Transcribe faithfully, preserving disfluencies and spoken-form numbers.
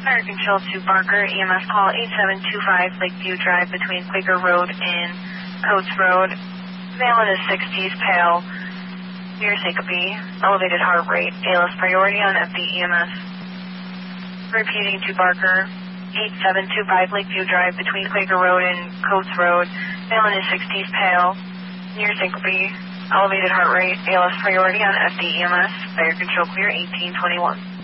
Fire Control to Barker, E M S call eight seven two five Lakeview Drive between Quaker Road and Coates Road. Male in his sixties, pale, near syncope, elevated heart rate, A L S priority on F D E M S. Repeating to Barker, eight seven two five Lakeview Drive between Quaker Road and Coates Road. Male in his sixties, pale, near syncope, elevated heart rate, A L S priority on F D E M S. Fire Control clear eighteen twenty-one.